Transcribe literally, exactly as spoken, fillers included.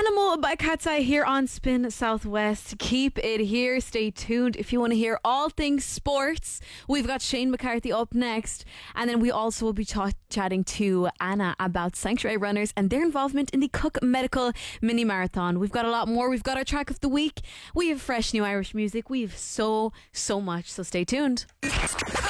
Animal by Cat's Eye here on Spin Southwest. Keep it here. Stay tuned if you want to hear all things sports. We've got Shane McCarthy up next, and then we also will be ch- chatting to Anna about Sanctuary Runners and their involvement in the Cook Medical Mini Marathon. We've got a lot more. We've got our track of the week. We have fresh new Irish music. We have so, so much. So stay tuned.